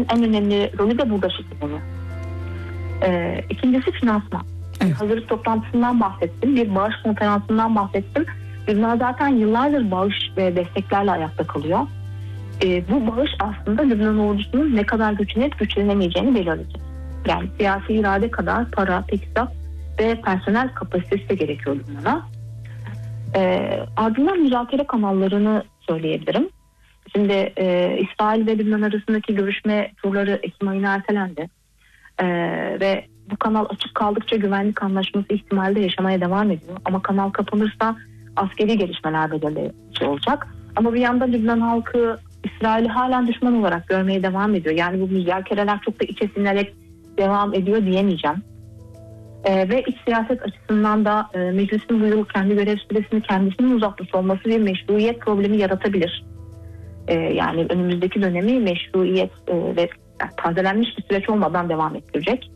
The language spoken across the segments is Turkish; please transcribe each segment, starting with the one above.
en önemli rolü de burada şekilleniyor. İkincisi finansman. Evet. Hazırlık toplantısından bahsettim. Bir bağış konferansından bahsettim. Lübnan zaten yıllardır bağış ve desteklerle ayakta kalıyor. Bu bağış aslında Lübnan ordusunun ne kadar güçlenip güçlenemeyeceğini belirleyecek. Yani siyasi irade kadar para, teçhizat ve personel kapasitesi de gerekiyor Lübnan'a. Ardından müzakere kanallarını söyleyebilirim. Şimdi İsrail ve Lübnan arasındaki görüşme turları Ekim ayına ertelendi. Ve bu kanal açık kaldıkça güvenlik anlaşması ihtimali de yaşamaya devam ediyor. Ama kanal kapanırsa askeri gelişmeler belirleyici olacak. Ama bir yandan Lübnan halkı İsrail'i halen düşman olarak görmeye devam ediyor. Yani bu müzakereler çok da içe sinerek devam ediyor diyemeyeceğim. Ve iç siyaset açısından da meclisin bu yıl kendi görev süresini kendisinin uzatmış olması bir meşruiyet problemi yaratabilir. Yani önümüzdeki dönemi meşruiyet ve tazelenmiş bir süreç olmadan devam ettirecek.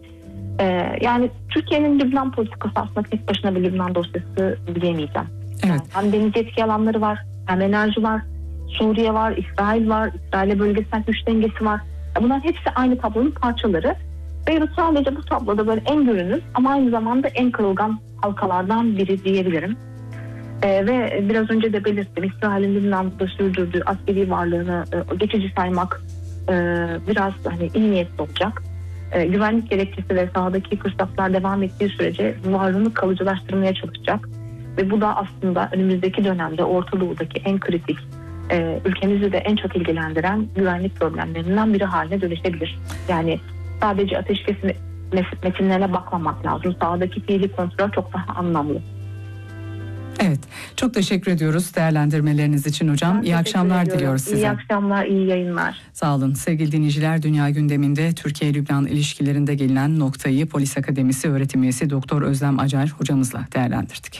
Yani Türkiye'nin Lübnan politikası aslında tek başına bir Lübnan dosyası diyemeyeceğim. Evet. Hem deniz yetki alanları var, hem enerji var, Suriye var, İsrail var, İsrail'e bölgesel güç dengesi var. Bunlar hepsi aynı tablonun parçaları. Beyrut sadece bu tabloda böyle en görünür ama aynı zamanda en kırılgan halkalardan biri diyebilirim. Ve biraz önce de belirttim, İsrail'in Lübnan'da sürdürdüğü askeri varlığını geçici saymak biraz hani iyi niyetli olacak. Güvenlik gerekçesi ve sahadaki fırsatlar devam ettiği sürece varlığını kalıcılaştırmaya çalışacak. Ve bu da aslında önümüzdeki dönemde Orta Doğu'daki en kritik, ülkemizi de en çok ilgilendiren güvenlik problemlerinden biri haline dönüşebilir. Yani sadece ateşkes metinlerine bakmamak lazım. Sahadaki fiili kontrol çok daha anlamlı. Evet, çok teşekkür ediyoruz değerlendirmeleriniz için hocam. İyi akşamlar diliyoruz size. İyi akşamlar, iyi yayınlar. Sağ olun. Sevgili dinleyiciler, dünya gündeminde Türkiye-Lübnan ilişkilerinde gelinen noktayı Polis Akademisi öğretim üyesi Doktor Özlem Acar hocamızla değerlendirdik.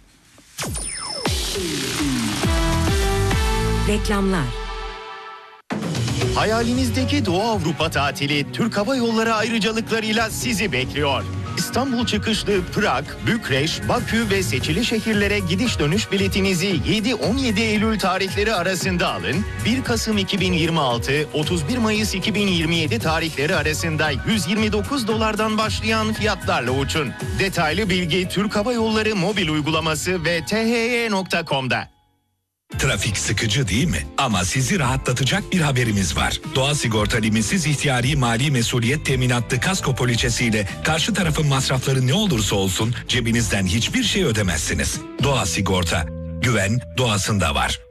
Reklamlar. Hayalinizdeki Doğu Avrupa tatili Türk Hava Yolları ayrıcalıklarıyla sizi bekliyor. İstanbul çıkışlı Prag, Bükreş, Bakü ve seçili şehirlere gidiş dönüş biletinizi 7-17 Eylül tarihleri arasında alın. 1 Kasım 2026, 31 Mayıs 2027 tarihleri arasında $129'dan başlayan fiyatlarla uçun. Detaylı bilgi Türk Hava Yolları mobil uygulaması ve thy.com'da. Trafik sıkıcı değil mi? Ama sizi rahatlatacak bir haberimiz var. Doğa Sigorta limitsiz ihtiyari mali mesuliyet teminatlı kasko poliçesiyle karşı tarafın masrafları ne olursa olsun cebinizden hiçbir şey ödemezsiniz. Doğa Sigorta. Güven doğasında var.